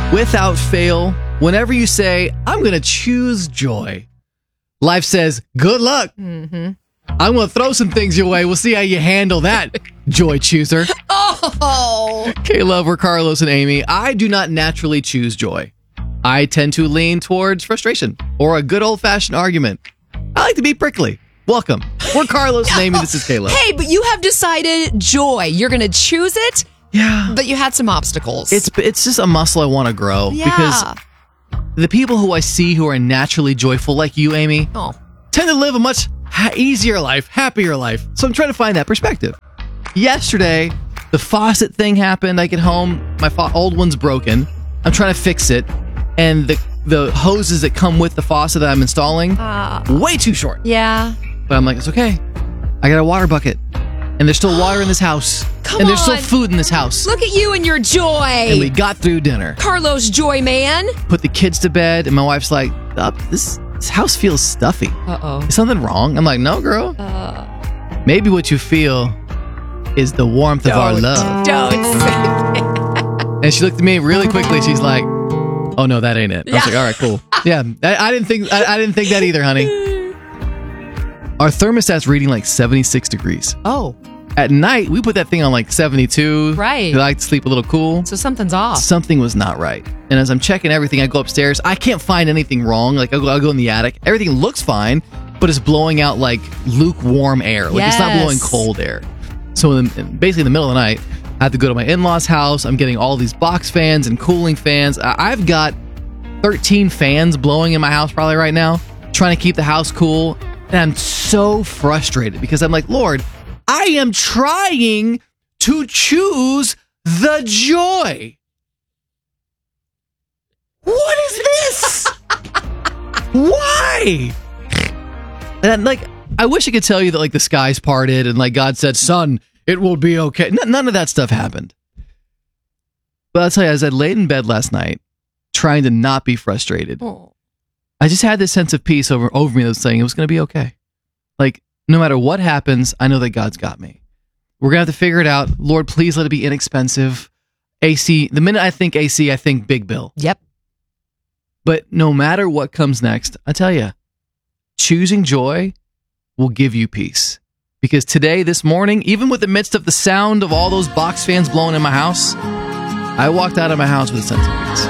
Without fail, whenever you say, I'm going to choose joy, life says, good luck. Mm-hmm. I'm going to throw some things your way. We'll see how you handle that, joy chooser. Oh. K-Love, we're Carlos and Amy. I do not naturally choose joy. I tend to lean towards frustration or a good old-fashioned argument. I like to be prickly. Welcome. We're Carlos and Amy. This is K-Love. Hey, but you have decided joy. You're going to choose it, Yeah. but you had some obstacles. It's just a muscle I want to grow. Yeah. Because the people who I see who are naturally joyful, like you, Amy, tend to live a much easier life, happier life. So I'm trying to find that perspective. Yesterday, the faucet thing happened. I get home, my old one's broken. I'm trying to fix it, and the hoses that come with the faucet that I'm installing, way too short. Yeah. But I'm like, it's okay. I got a water bucket, and there's still water in this house. And there's still food in this house. Look at you and your joy. And we got through dinner. Carlos Joy Man. Put the kids to bed, and my wife's like, this house feels stuffy. Uh-oh. Is something wrong? I'm like, no, girl. Maybe what you feel is the warmth of our love. Don't say that. And she looked at me really quickly. She's like, oh, no, that ain't it. I was like, all right, cool. Yeah, I didn't think that either, honey. Our thermostat's reading like 76 degrees. Oh. At night, we put that thing on like 72. Right. I like to sleep a little cool. So something's off. Something was not right. And as I'm checking everything, I go upstairs. I can't find anything wrong. Like, I'll go in the attic. Everything looks fine, but it's blowing out like lukewarm air. Like, it's not blowing cold air. So basically in the middle of the night, I have to go to my in-laws' house. I'm getting all these box fans and cooling fans. I've got 13 fans blowing in my house probably right now, trying to keep the house cool. And I'm so frustrated because I'm like, Lord, I am trying to choose the joy. What is this? Why? And like, I wish I could tell you that like the skies parted and like God said, son, it will be okay. None of that stuff happened. But I'll tell you, as I laid in bed last night, trying to not be frustrated, I just had this sense of peace over me that was saying it was going to be okay. Like, no matter what happens, I know that God's got me. We're going to have to figure it out. Lord, please let it be inexpensive. AC, the minute I think AC, I think big bill. Yep. But no matter what comes next, I tell you, choosing joy will give you peace. Because today, this morning, even with the midst of the sound of all those box fans blowing in my house, I walked out of my house with a sense of peace.